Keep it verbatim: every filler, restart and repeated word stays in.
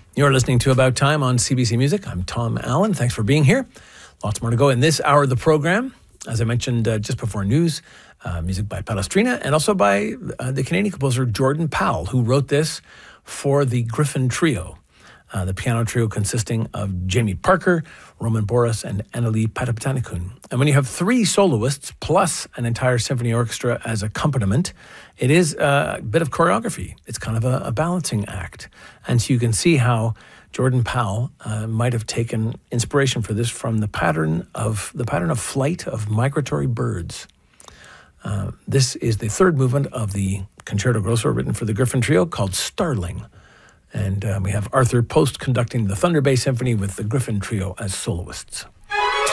You're listening to About Time on C B C Music. I'm Tom Allen. Thanks for being here. Lots more to go in this hour of the program. As I mentioned uh, just before news, uh, music by Palestrina and also by uh, the Canadian composer Jordan Powell, who wrote this for the Griffin Trio, uh, the piano trio consisting of Jamie Parker, Roman Boris, and Annalie Patapatanikun. And when you have three soloists plus an entire symphony orchestra as accompaniment, it is a bit of choreography. It's kind of a, a balancing act. And so you can see how Jordan Powell uh, might have taken inspiration for this from the pattern of the pattern of flight of migratory birds. Uh, this is the third movement of the Concerto Grosso written for the Griffin Trio called Starling. And uh, we have Arthur Post conducting the Thunder Bay Symphony with the Griffin Trio as soloists.